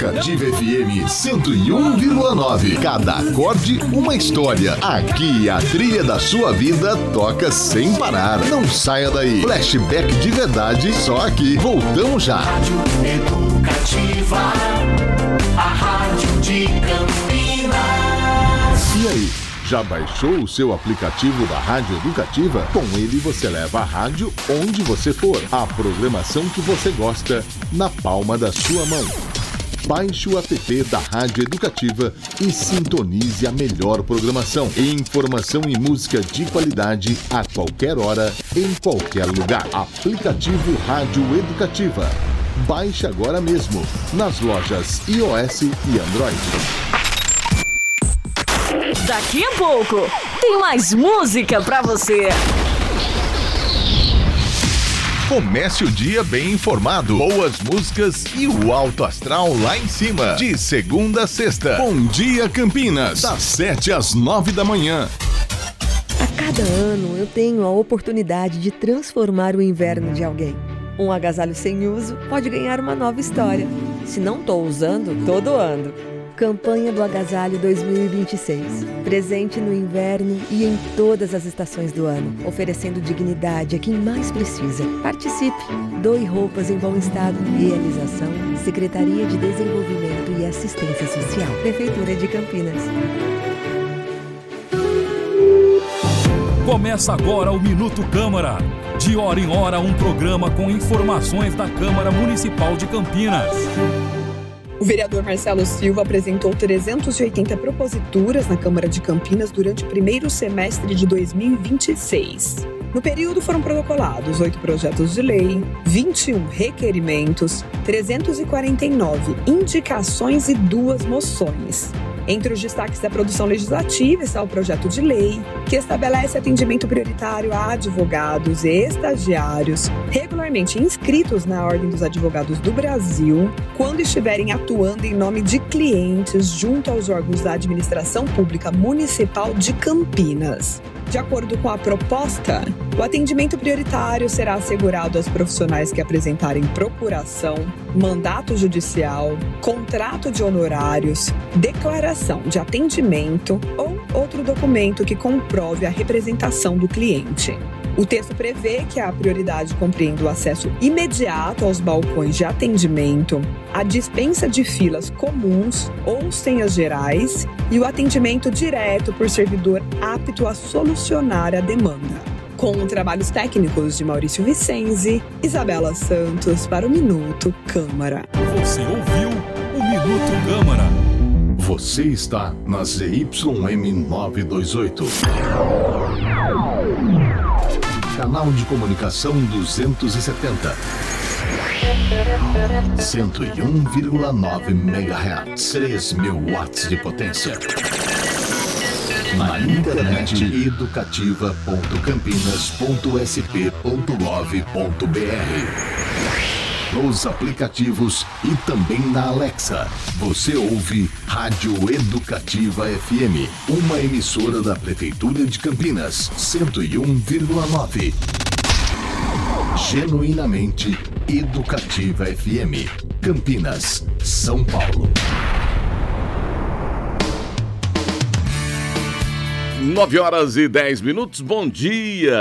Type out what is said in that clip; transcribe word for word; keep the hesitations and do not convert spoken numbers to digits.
Educativa F M cento e um vírgula nove. Cada acorde, uma história. Aqui a trilha da sua vida toca sem parar. Não saia daí. Flashback de verdade, só aqui. Voltamos já. Rádio Educativa, a rádio de Campinas. E aí? Já baixou o seu aplicativo da Rádio Educativa? Com ele você leva a rádio onde você for. A programação que você gosta na palma da sua mão. Baixe o app da Rádio Educativa e sintonize a melhor programação. Informação e música de qualidade a qualquer hora, em qualquer lugar. Aplicativo Rádio Educativa. Baixe agora mesmo nas lojas iOS e Android. Daqui a pouco tem mais música pra você. Comece o dia bem informado, boas músicas e o alto astral lá em cima. De segunda a sexta. Bom Dia Campinas, das sete às nove da manhã. A cada ano eu tenho a oportunidade de transformar o inverno de alguém. Um agasalho sem uso pode ganhar uma nova história. Se não estou usando, tô doando. Campanha do Agasalho dois mil e vinte e seis. Presente no inverno e em todas as estações do ano, oferecendo dignidade a quem mais precisa. Participe! Doe roupas em bom estado. Realização: Secretaria de Desenvolvimento e Assistência Social. Prefeitura de Campinas. Começa agora o Minuto Câmara. De hora em hora, um programa com informações da Câmara Municipal de Campinas. O vereador Marcelo Silva apresentou trezentas e oitenta proposituras na Câmara de Campinas durante o primeiro semestre de dois mil e vinte e seis. No período foram protocolados oito projetos de lei, vinte e um requerimentos, trezentas e quarenta e nove indicações e duas moções. Entre os destaques da produção legislativa está o projeto de lei, que estabelece atendimento prioritário a advogados e estagiários regularmente inscritos na Ordem dos Advogados do Brasil, quando estiverem atuando em nome de clientes junto aos órgãos da Administração Pública Municipal de Campinas. De acordo com a proposta, o atendimento prioritário será assegurado aos profissionais que apresentarem procuração, mandato judicial, contrato de honorários, declaração de atendimento ou outro documento que comprove a representação do cliente. O texto prevê que a prioridade compreende o acesso imediato aos balcões de atendimento, a dispensa de filas comuns ou senhas gerais e o atendimento direto por servidor apto a solucionar a demanda. Com trabalhos técnicos de Maurício Vicenzi, Isabela Santos para o Minuto Câmara. Você ouviu o Minuto Câmara. Você está na Z Y M novecentos e vinte e oito. Canal de comunicação duzentos e setenta. cento e um vírgula nove megahertz. três mil watts de potência. Na internet educativa ponto campinas ponto s p ponto gov ponto b r. Nos aplicativos e também na Alexa. Você ouve Rádio Educativa F M, uma emissora da Prefeitura de Campinas, cento e um vírgula nove. Genuinamente Educativa F M, Campinas, São Paulo. nove horas e dez minutos, bom dia!